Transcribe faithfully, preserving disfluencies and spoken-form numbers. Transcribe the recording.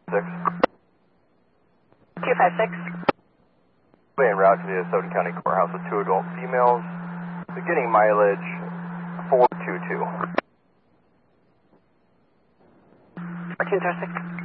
six. two five six. En route to the Southern County Courthouse with two adult females. Beginning mileage four two two. fourteen zero six.